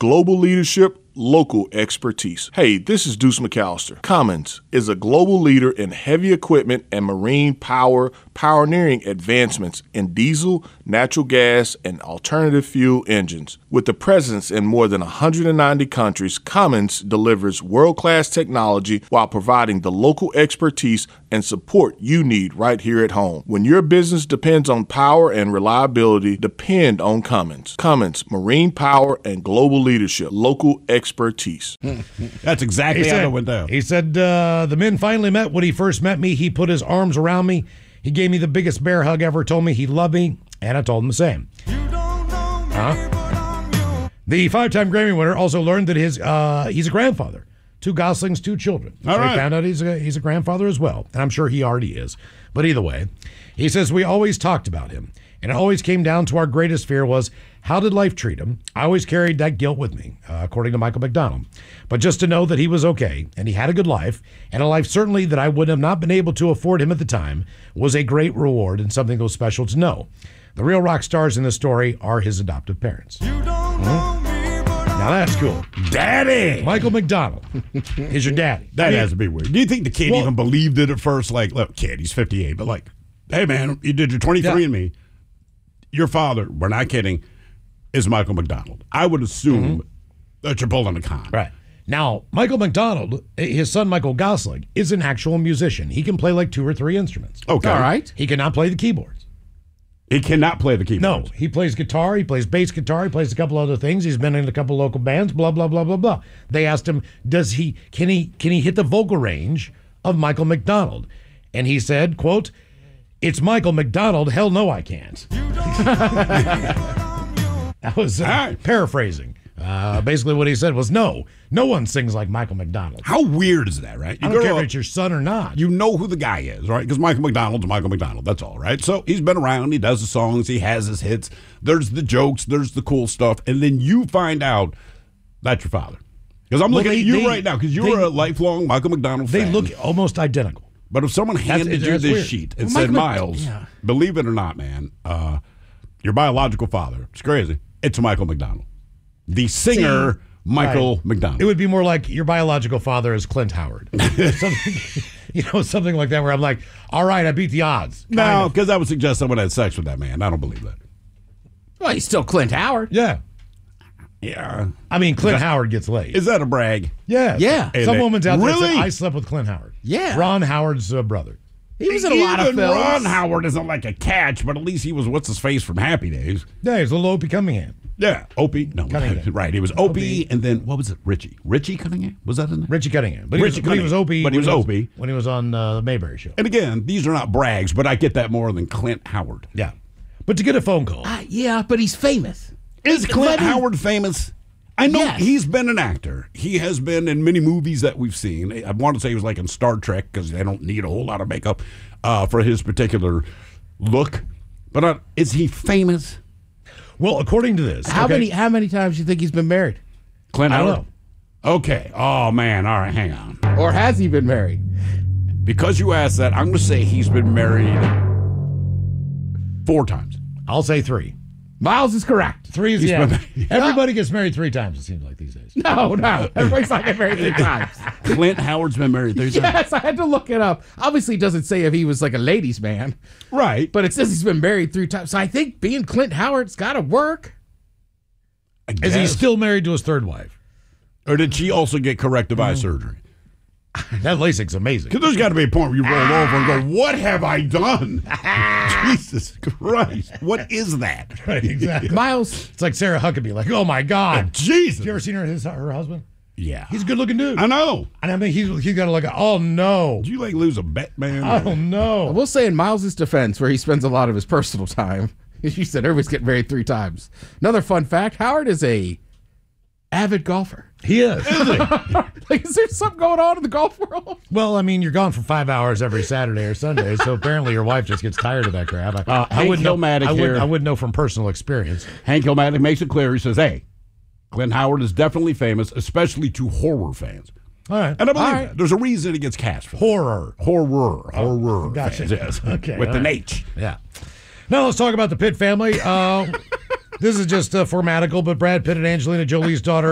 global leadership, local expertise. Hey, this is Deuce McAllister. Cummins is a global leader in heavy equipment and marine power, pioneering advancements in diesel, natural gas, and alternative fuel engines. With a presence in more than 190 countries, Cummins delivers world-class technology while providing the local expertise and support you need right here at home. When your business depends on power and reliability, depend on Cummins. Cummins, marine power and global leadership, local expertise. That's exactly how it went down. He said, the men finally met. When he first met me, he put his arms around me. He gave me the biggest bear hug ever, told me he loved me, and I told him the same. The 5-time Grammy winner also learned that he's a grandfather. 2 goslings, 2 children. All right. He found out he's a grandfather as well, and I'm sure he already is. But either way, he says, we always talked about him, and it always came down to our greatest fear was, how did life treat him? I always carried that guilt with me, according to Michael McDonald. But just to know that he was okay, and he had a good life, and a life certainly that I would have not been able to afford him at the time, was a great reward and something that was special to know. The real rock stars in this story are his adoptive parents. Now that's cool. Daddy! Michael McDonald is your daddy. That has to be weird. Do you think the kid even believed it at first? Like, look, kid, he's 58, but like, hey, man, you did your 23andMe. Your father, we're not kidding, is Michael McDonald. I would assume that you're pulling a con. Right. Now, Michael McDonald, his son Michael Gosling, is an actual musician. He can play like 2 or 3 instruments. Okay. All right. He cannot play the keyboards. He cannot play the keyboard. No, he plays guitar, he plays bass guitar, he plays a couple other things. He's been in a couple local bands, blah, blah, blah, blah, blah. They asked him, can he hit the vocal range of Michael McDonald? And he said, quote, "It's Michael McDonald, hell no I can't." That was paraphrasing. Basically what he said was, no one sings like Michael McDonald. How weird is that, right? I don't care if it's your son or not. You know who the guy is, right? Because Michael McDonald's Michael McDonald. That's all, right? So he's been around. He does the songs. He has his hits. There's the jokes. There's the cool stuff. And then you find out that's your father. Because I'm looking at you right now because you're a lifelong Michael McDonald fan. They look almost identical. But if someone handed you this weird. sheet and said, Miles, believe it or not, man, your biological father, it's crazy, it's Michael McDonald. The singer, Michael McDonald. It would be more like your biological father is Clint Howard. Something like that where I'm like, all right, I beat the odds. No, because that would suggest someone had sex with that man. I don't believe that. Well, he's still Clint Howard. Yeah. Yeah. I mean, Clint Howard gets laid. Is that a brag? Yeah. Yeah. Some woman's out there Really? said, I slept with Clint Howard. Yeah. Ron Howard's brother. He was in a lot of Even films. Ron Howard isn't like a catch, but at least he was what's-his-face from Happy Days. Yeah, he's a little Opie Cunningham. Yeah, Opie. No, Cunningham. right. He was Opie, and then, what was it, Richie? Richie Cunningham? Was that in there? Richie Cunningham. But Richie he was Opie. But he was Opie. When he was on the Mayberry Show. And again, these are not brags, but I get that more than Clint Howard. Yeah. But to get a phone call. Yeah, but he's famous. Is Clint Howard famous? I know Yes. he's been an actor. He has been in many movies that we've seen. I want to say he was like in Star Trek because they don't need a whole lot of makeup for his particular look. But is he famous? Well, according to this. How many times do you think he's been married? Clint I Howard? don't Okay. Oh, man. All right, hang on. Or has he been married? Because you asked that, I'm going to say he's been married 4 times. I'll say 3. Miles is correct. 3 is He's the been- average. Everybody gets married 3 times, it seems like these days. No. Everybody's not getting married 3 times. Clint Howard's been married 3 times. Yes, I had to look it up. Obviously, it doesn't say if he was like a ladies' man, Right. but it says he's been married 3 times. So I think being Clint Howard's got to work. I Is he guess. still married to his 3rd wife? Or did she also get corrective eye surgery? That LASIK's amazing. Because there's got to be a point where you roll over and go, what have I done? Jesus Christ. What is that? Right, exactly. Miles, It's like Sarah Huckabee, like, oh my God. Jesus. Have you ever seen her husband? Yeah. He's a good looking dude. I know. And I mean, he's got like, oh no. Did you like lose a bet, man? Oh no. I will say in Miles' defense, where he spends a lot of his personal time, you said everybody's getting married 3 times. Another fun fact, Howard is a avid golfer. He is. Like, is there something going on in the golf world? Well, I mean, you're gone for 5 hours every Saturday or Sunday, so apparently your wife just gets tired of that crap. I Hank wouldn't know. Kilmatic here. I wouldn't know from personal experience. Hank Kilmatic makes it clear. He says, hey, Clint Howard is definitely famous, especially to horror fans. All right. And I believe All right. that. There's a reason he gets cast for that. Horror. Horror. Gotcha. Fans, yes. Okay, With all an right. H. Yeah. Now let's talk about the Pitt family. This is just formatical, but Brad Pitt and Angelina Jolie's daughter